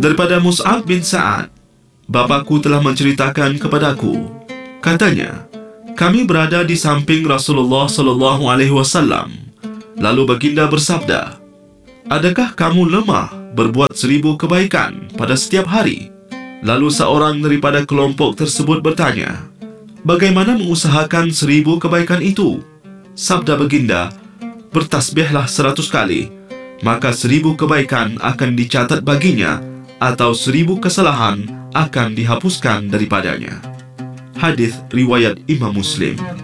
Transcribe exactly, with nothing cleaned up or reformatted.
Daripada Mus'ab bin Sa'ad, bapakku telah menceritakan kepadaku, katanya, kami berada di samping Rasulullah sallallahu alaihi wasallam. Lalu baginda bersabda, adakah kamu lemah berbuat seribu kebaikan pada setiap hari? Lalu seorang daripada kelompok tersebut bertanya, bagaimana mengusahakan seribu kebaikan itu? Sabda baginda, bertasbihlah seratus kali, maka seribu kebaikan akan dicatat baginya, atau seribu kesalahan akan dihapuskan daripadanya. Hadis riwayat Imam Muslim.